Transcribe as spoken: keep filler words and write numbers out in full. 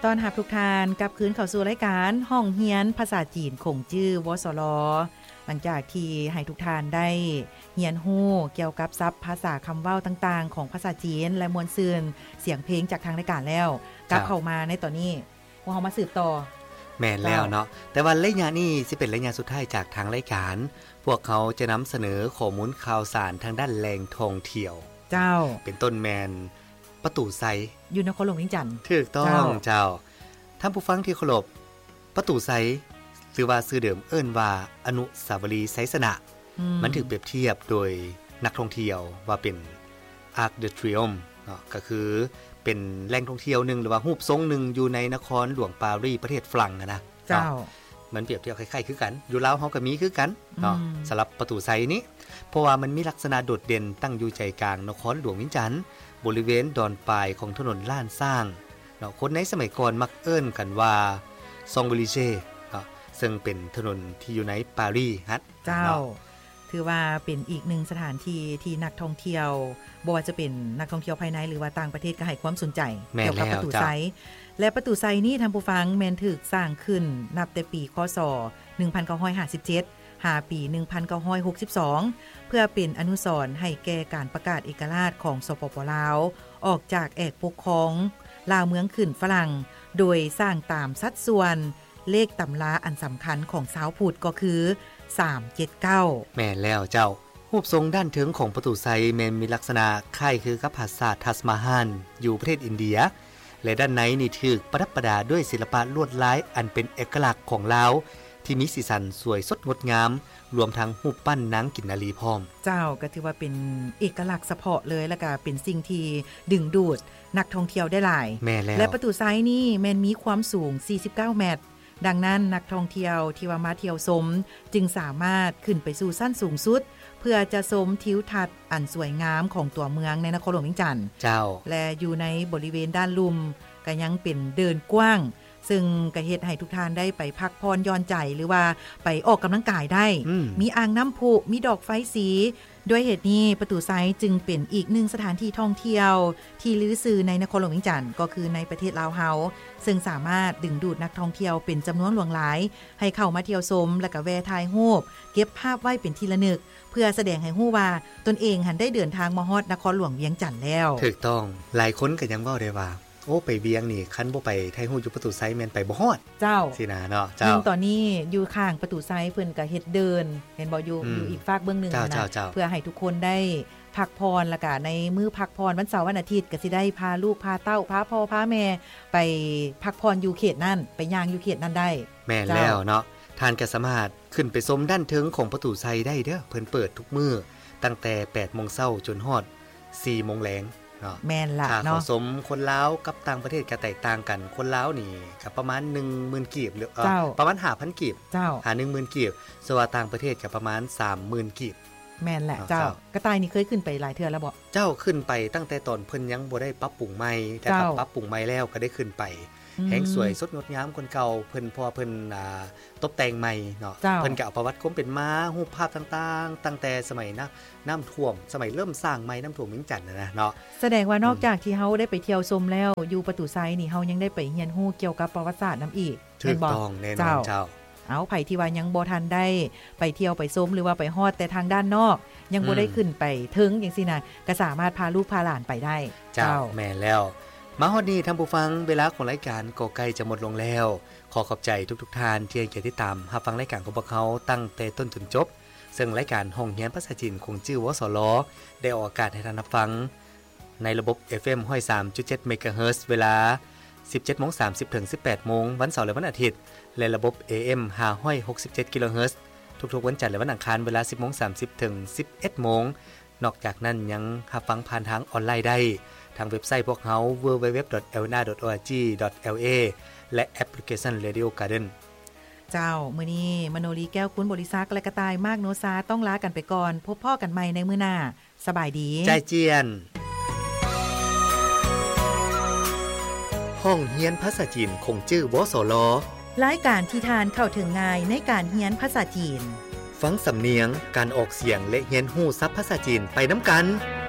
ตอนรับทุกท่านกลับคืนเข้าสู่รายการห้องเฮียนภาษาจีนคงจื้อวสลหลังจากที่ให้ทุกท่านได้เฮียนฮู้เกี่ยวกับศัพท์ภาษาคำเว้าต่างๆของภาษาจีนและมวลซืนเสียงเพลงจากทางรายการแล้วกลับเข้ามาในตอนนี้พวกเฮามาสืบต่อแม่นแล้วเนาะแต่ว่าระยะนี้สิเป็นระยะสุดท้ายจากทางรายการพวกเขาจะนำเสนอข้อมูลข่าวสารทางด้านแหล่งท่องเที่ยวเจ้าเป็นต้นแมนประตูไซอยู่นครหลวงเวียงจันทน์ถูกต้องเจ้าท่านผู้ฟังที่เคารพประตูไซหรือว่าชื่อเดิมเอิ้นว่าอนุสาวรีย์ไซสนะมันถูกเปรียบเทียบโดยนักท่องเที่ยวว่าเป็น Arc de Triomphe เนาะก็คือเป็นแหล่งท่องเที่ยวนึงหรือว่ารูปทรงนึงอยู่ในนครหลวงปารีสประเทศฝรั่งนะเจ้ามันเปรียบเทียบคล้ายๆคือกันอยู่ลาวเฮาก็มีคือกันเนาะสำหรับประตูไซนี้เพราะว่ามันมีลักษณะโดดเด่นตั้งอยู่ใจกลางนครหลวงเวียงจันทน์บริเวณดอนปลายของถนนล้านสร้างเนาะคนในสมัยก่อนมักเอิ้นกันว่าซองเบลิเช่เนาะซึ่งเป็นถนนที่อยู่ในปารีสฮะเจ้าถือว่าเป็นอีกหนึ่งสถานที่ที่นักท่องเที่ยวบ่ว่าจะเป็นนักท่องเที่ยวภายในหรือว่าต่างประเทศก็ให้ความสนใจเกี่ยวกับประตูไซและประตูไซนี้ท่านผู้ฟังแม่นถูกสร้างขึ้นนับแต่ปีคศหนึ่งพันเก้าร้อยห้าสิบเจ็ดหาปีหนึ่งพันเก้าร้อยหกสิบสองเพื่อเป็นอนุสรณ์ให้แก่การประกาศเอกราชของสปปลาวออกจากเอกปกครองลาวเมืองขึ้นฝรั่งโดยสร้างตามสัดส่วนเลขตำราอันสำคัญของชาวพุทธก็คือสาม เจ็ด เก้าแม่นแล้วเจ้ารูปทรงด้านถึงของประตูไซแม่นมีลักษณะคล้ายคือกับปราสาททัสมาฮานอยู่ประเทศอินเดียและด้านในนี่ถูกประดับประดาด้วยศิลปะลวดลายอันเป็นเอกลักษณ์ของลาวที่มีสีสันสวยสดงดงามรวมทั้งรูปปั้นนางกินนารีพร้อมเจ้าก็ถือว่าเป็นเอกลักษณ์เฉพาะเลยแล้วก็เป็นสิ่งที่ดึงดูดนักท่องเที่ยวได้หลายแม่แล้วและประตูไซนี่แม่นมีความสูงสี่สิบเก้าเมตรดังนั้นนักท่องเที่ยวที่ว่ามาเที่ยวชมจึงสามารถขึ้นไปสู่ชั้นสูงสุดเพื่อจะชมทิวทัศน์อันสวยงามของตัวเมืองในนครหลวงเวียงจันทน์เจ้าและอยู่ในบริเวณด้านลุ่มก็ยังเป็นเดินกว้างซึ่งก็เฮ็ดให้ทุกท่านได้ไปพักผ่อนหย่อนใจหรือว่าไปออกกำลังกายได้มมีอ่างน้ำพุมีดอกไฟสีด้วยเหตุนี้ประตูไซจึงเป็นอีกหนึ่งสถานที่ท่องเที่ยวที่ลือชื่อในนครหลวงเวียงจันทน์ก็คือในประเทศลาวเฮาซึ่งสามารถดึงดูดนักท่องเที่ยวเป็นจำนวนหลวงหลายให้เข้ามาเที่ยวชมและก็แวะถ่ายรูปเก็บภาพไว้เป็นที่ระลึกเพื่อแสดงให้ฮู้ว่าตนเองหันได้เดินทางมาฮอดนครหลวงเวียงจันทน์แล้วถูกต้องหลายคนก็ยังเว้าได้ว่าโอ้ไปเวียงนี่คันบ่ไปไทฮู้อยู่ประตูไซแม่นไปบ่ฮอดเจ้าสินะเนาะเจ้าซึ่งตอนนี้อยู่ข้างประตูไซเพิ่นก็เฮ็ดเดินเห็นบ่อยู่อยู่อีกฝากเบื้องนึงนะเพื่อให้ทุกคนได้พักพรแล้วก็ในมื้อพักพรวันเสาร์วันอาทิตย์ก็สิได้พาลูกพาเต้าพาพ่อพาแม่ไปพักพรอยู่เขตนั้นไปย่างอยู่เขตนั้นได้แม่นแล้วเนาะท่านก็สามารถขึ้นไปชมด้านเทิงของประตูไซได้เด้อเพิ่นเปิดทุกมื้อตั้งแต่ แปดโมง นจนฮอด สี่โมง แลงแม่นล่ะเนาะเนาะสมคนลาวกับต่างประเทศก็แตกต่างกันคนลาวนี่ก็ประมาณ หนึ่งหมื่น กีบหรือประมาณ ห้าพัน กีบเจ้าหา หนึ่งหมื่น กีบส่วนต่างประเทศก็ประมาณ สามหมื่น กีบแม่นแหละเจ้ากระต่ายนี่เคยขึ้นไปหลายเทื่อแล้วบ่เจ้าขึ้นไปตั้งแต่ตอนเพิ่นยังบ่ได้ปรับปรุงใหม่แต่ถ้าปรับปรุงใหม่แล้วก็ได้ขึ้นไปแห่งสวยสดงดงามคนเก่าเพิ่นพอเพิ่นอ่าตกแต่งใหม่เนาะเพิ่นก็เอาประวัติความเป็นมารูปภาพต่างๆตั้งแต่สมัยนะน้ำท่วมสมัยเริ่มสร้างใหม่น้ำท่วมเวียงจันทน์นะเนาะแสดงว่านอกจากที่เฮาได้ไปเที่ยวชมแล้วอยู่ประตูไซนี่เฮายังได้ไปเรียนรู้เกี่ยวกับประวัติศาสตร์นำอีกถูกต้องแน่นอนเจ้าเอาไผที่ว่ายังบ่ทันได้ไปเที่ยวไปชมหรือว่าไปฮอดแต่ทางด้านนอกยังบ่ได้ขึ้นไปถึงจังซี่นะก็สามารถพาลูกพาหลานไปได้เจ้าแม่แล้วมาฮอดนี้ท่านผู้ฟังเวลาของรายการก็ใกล้จะหมดลงแล้วขอขอบใจทุกๆท่านที่ให้ติดตามรับฟังรายการของพวกเขาตั้งแต่ต้นจนจบซึ่งรายการห้องเรียนภาษาจีนคงชื่อวสลได้ออกอากาศให้ท่านรับฟังในระบบ เอฟ เอ็ม หนึ่งร้อยสามจุดเจ็ด เมกะเฮิรตซ์เวลา สิบเจ็ดโมงสามสิบ ถึง สิบแปดโมงวันเสาร์และวันอาทิตย์และระบบ เอ เอ็ม ห้าร้อยหกสิบเจ็ด กิโลเฮิรตซ์ทุกๆวันจันทร์และวันอังคารเวลา สิบโมงสามสิบ ถึง สิบเอ็ดโมงนอกจากนั้นยังรับฟังผ่านทางออนไลน์ได้ทางเว็บไซต์พวกเขา ดับเบิลยู ดับเบิลยู ดับเบิลยู ดอท เอล เอ็น เอ ดอท โอ อาร์ จี ดอท แอล เอ และแอปพลิเคชัน Radio Garden เจ้ามื้อนี้มโนรีแก้วคุณบริษัทและกระต่ายมากโนซาต้องลากันไปก่อนพบพ่อกันใหม่ในมื้อหน้าสบายดีใจเจียนห้องเรียนภาษาจีนคงชื่อวสลรายการที่ทานเข้าถึงง่ายในการเรียนภาษาจีนฟังสำเนียงการออกเสียงและเรียนรู้ศัพท์ภาษาจีนไปนำกัน